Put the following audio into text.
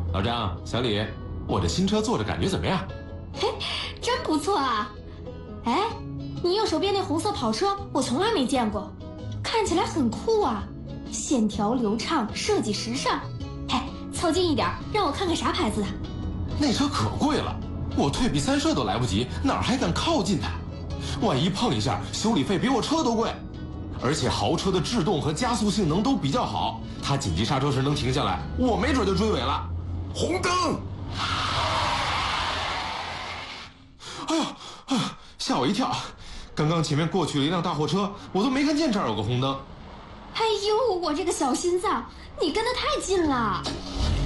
老张、小李，我这新车坐着感觉怎么样？ 嘿，真不错啊！哎，你右手边那红色跑车我从来没见过，看起来很酷啊，线条流畅，设计时尚。嘿，凑近一点，让我看看啥牌子的。 那车可贵了，我退避三舍都来不及，哪还敢靠近它？万一碰一下，修理费比我车都贵。而且豪车的制动和加速性能都比较好，它紧急刹车时能停下来，我没准就追尾了。红灯！哎呀，吓我一跳！刚刚前面过去了一辆大货车，我都没看见这儿有个红灯。 哎呦，我这个小心脏，你跟得太近了！